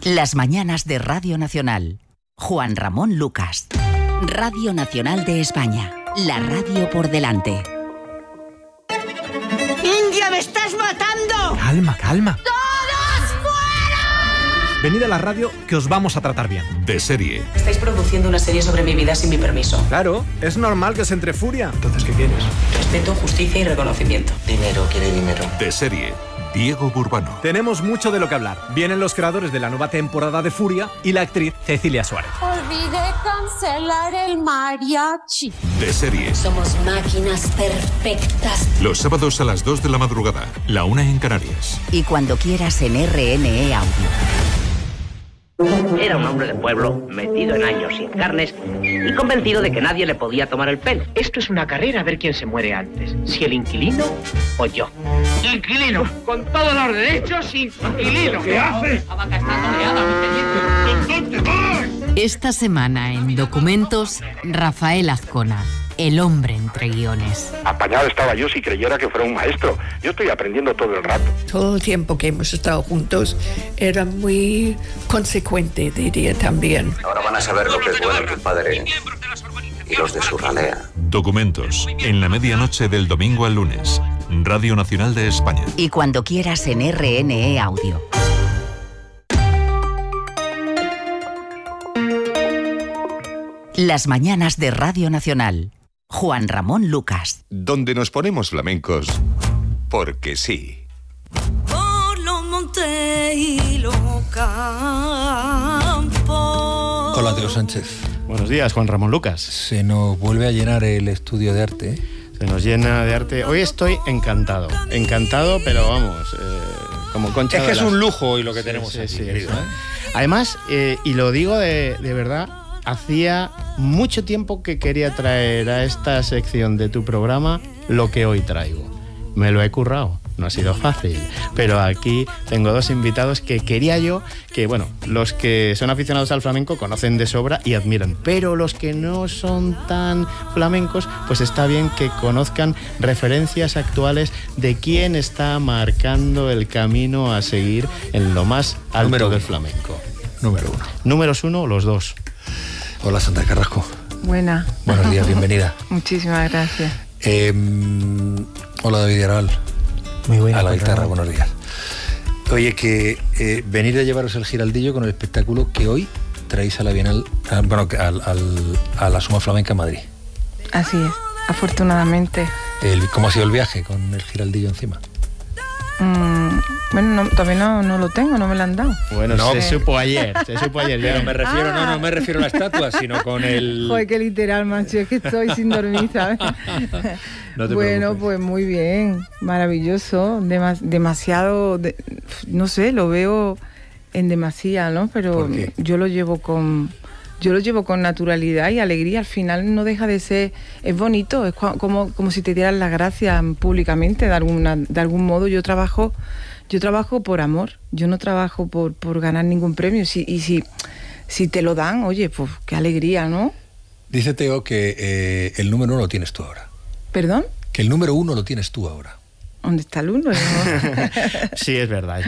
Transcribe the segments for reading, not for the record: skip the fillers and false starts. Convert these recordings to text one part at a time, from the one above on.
Las mañanas de Radio Nacional. Juan Ramón Lucas. Radio Nacional de España. La radio por delante. ¡India, me estás matando! Calma, calma. ¡Todos fuera! Venid a la radio que os vamos a tratar bien. De serie. Estáis produciendo una serie sobre mi vida sin mi permiso. Claro, es normal que os entre furia. Entonces, ¿qué quieres? Respeto, justicia y reconocimiento. Dinero, quiere dinero. De serie. Diego Burbano. Tenemos mucho de lo que hablar. Vienen los creadores de la nueva temporada de Furia y la actriz Cecilia Suárez. Olvidé cancelar el mariachi. De serie. Somos máquinas perfectas. Los sábados a las 2 de la madrugada, la 1 en Canarias. Y cuando quieras en RNE Audio. Era un hombre de pueblo, metido en años sin carnes y convencido de que nadie le podía tomar el pelo. Esto es una carrera a ver quién se muere antes, si el inquilino o yo. ¡Inquilino! Con todos los derechos, inquilino. ¿Qué hace? La vaca está toreada, mi teniente. ¿Dónde vas? Esta semana en Documentos, Rafael Azcona. El hombre entre guiones. Apañado estaba yo si creyera que fuera un maestro. Yo estoy aprendiendo todo el rato. Todo el tiempo que hemos estado juntos era muy consecuente, diría también. Ahora van a saber lo que es bueno tu padre y los de su ralea. Documentos. En la medianoche del domingo al lunes. Radio Nacional de España. Y cuando quieras en RNE Audio. Las mañanas de Radio Nacional. Juan Ramón Lucas. Donde nos ponemos flamencos porque sí. Por los montes y los campos. Hola, Teo Sánchez. Buenos días, Juan Ramón Lucas. Se nos vuelve a llenar el estudio de arte. Se nos llena de arte. Hoy estoy encantado. Encantado, pero vamos, como Concha. Es que es un lujo y lo que tenemos aquí, sí, querido, sí. Además, y lo digo de verdad, hacía mucho tiempo que quería traer a esta sección de tu programa lo que hoy traigo. Me lo he currado, no ha sido fácil, pero aquí tengo dos invitados que quería yo, que bueno, los que son aficionados al flamenco conocen de sobra y admiran, pero los que no son tan flamencos, pues está bien que conozcan referencias actuales de quién está marcando el camino a seguir en lo más alto del flamenco. Número uno. ¿Números uno o los dos? Hola, Sandra Carrasco. Buena. Buenos días, bienvenida. Muchísimas gracias. Hola, David Aral. Muy buena. A la guitarra, buenos días. Oye, que venir a llevaros el giraldillo con el espectáculo que hoy traéis a la Bienal, a la Suma Flamenca en Madrid. Así es, afortunadamente. ¿Cómo ha sido el viaje con el giraldillo encima? Bueno, todavía no lo tengo, no me lo han dado. Bueno, no, se supo ayer. Pero me refiero, no me refiero a la estatua, sino con el... Joder, qué literal, macho, es que estoy sin dormir, ¿sabes? No te bueno, preocupes. pues muy bien, maravilloso, demasiado, no sé, lo veo en demasía, ¿no? Pero yo lo llevo con naturalidad y alegría. Al final no deja de ser, es bonito, es como si te dieran las gracias públicamente de algún modo. Yo trabajo por amor, yo no trabajo por ganar ningún premio. Si te lo dan, oye, pues qué alegría, ¿no? Dice Teo que el número uno lo tienes tú ahora. ¿Perdón? Que el número uno lo tienes tú ahora. ¿Dónde está el uno? Sí, es verdad.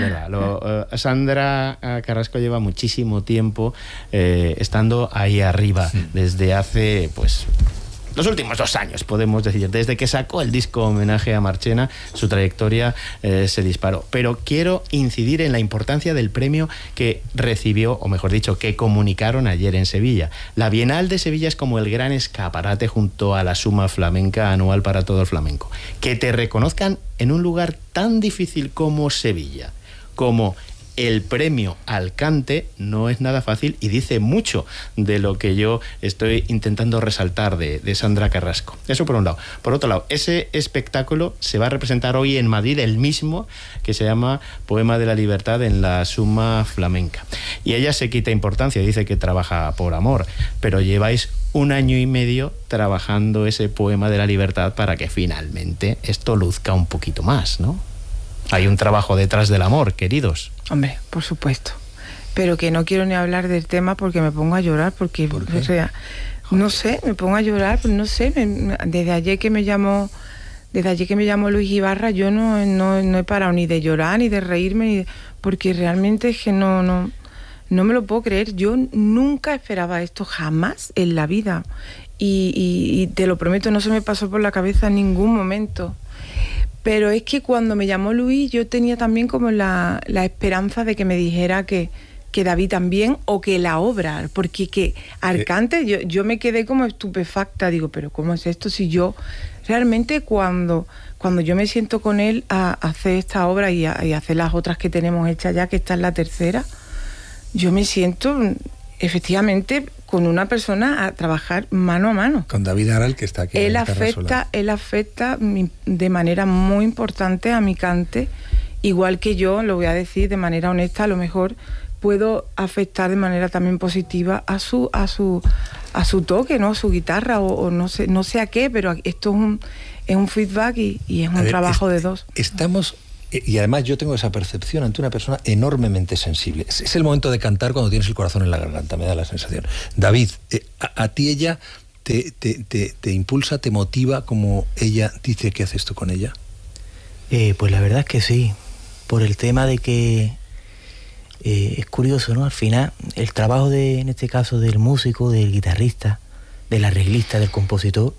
Sandra Carrasco lleva muchísimo tiempo estando ahí arriba, desde hace, pues, los últimos 2 años, podemos decir. Desde que sacó el disco Homenaje a Marchena, su trayectoria se disparó. Pero quiero incidir en la importancia del premio que recibió, o mejor dicho, que comunicaron ayer en Sevilla. La Bienal de Sevilla es como el gran escaparate junto a la Suma Flamenca anual para todo el flamenco. Que te reconozcan en un lugar tan difícil como Sevilla, como el premio al cante, no es nada fácil y dice mucho de lo que yo estoy intentando resaltar de Sandra Carrasco. Eso por un lado. Por otro lado, ese espectáculo se va a representar hoy en Madrid, el mismo, que se llama Poema de la Libertad en la Suma Flamenca. Y ella se quita importancia, dice que trabaja por amor, pero lleváis 1 año y medio trabajando ese Poema de la Libertad para que finalmente esto luzca un poquito más, ¿no? Hay un trabajo detrás del amor, queridos. Hombre, por supuesto. Pero que no quiero ni hablar del tema porque me pongo a llorar, porque o sea, no sé, me pongo a llorar, pero no sé, desde ayer que me llamó Luis Ibarra, yo no he parado ni de llorar, ni de reírme, porque realmente es que no no me lo puedo creer. Yo nunca esperaba esto, jamás en la vida. Y te lo prometo, no se me pasó por la cabeza en ningún momento. Pero es que cuando me llamó Luis, yo tenía también como la esperanza de que me dijera que David también, o que la obra, porque que Arcante, yo me quedé como estupefacta, digo, pero ¿cómo es esto? Si yo realmente cuando yo me siento con él a hacer esta obra y a hacer las otras que tenemos hechas ya, que esta es la tercera, yo me siento efectivamente con una persona a trabajar mano a mano. Con David Aral, que está aquí. Él afecta de manera muy importante a mi cante, igual que yo, lo voy a decir de manera honesta, a lo mejor puedo afectar de manera también positiva a su toque, ¿no? A su guitarra, o no sé a qué, pero esto es un feedback y es un trabajo de dos. Estamos, y además yo tengo esa percepción ante una persona enormemente sensible. Es el momento de cantar cuando tienes el corazón en la garganta, me da la sensación. David, a ti ella te impulsa, te motiva como ella dice que haces tú con ella. Pues la verdad es que sí, por el tema de que es curioso, ¿no? Al final, el trabajo en este caso del músico, del guitarrista, del arreglista, del compositor,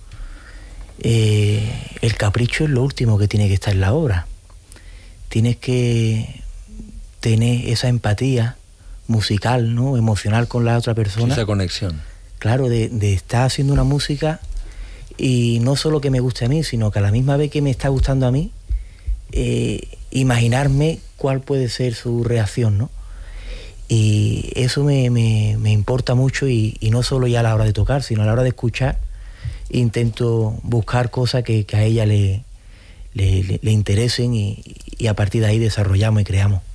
el capricho es lo último que tiene que estar en la obra. Tienes que tener esa empatía musical, ¿no? Emocional con la otra persona. Esa conexión. Claro, de estar haciendo una música y no solo que me guste a mí, sino que a la misma vez que me está gustando a mí, imaginarme cuál puede ser su reacción, ¿no? Y eso me importa mucho, y no solo ya a la hora de tocar, sino a la hora de escuchar. Intento buscar cosas que a ella le interesen, y a partir de ahí desarrollamos y creamos.